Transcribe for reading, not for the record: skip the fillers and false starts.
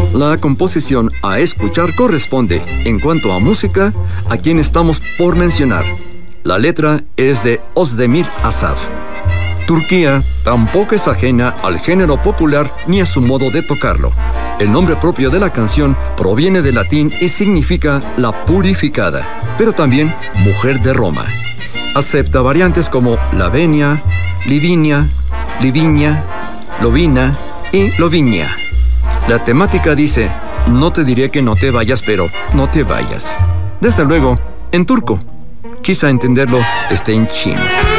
La composición a escuchar corresponde, en cuanto a música, a quien estamos por mencionar. La letra es de Özdemir Asaf. Turquía tampoco es ajena al género popular ni a su modo de tocarlo. El nombre propio de la canción proviene del latín y significa la purificada, pero también mujer de Roma. Acepta variantes como Lavenia, Livinia, Liviña, Lovina y Loviña. La temática dice: no te diré que no te vayas, pero no te vayas. Desde luego, en turco. Quizá entenderlo esté en chino.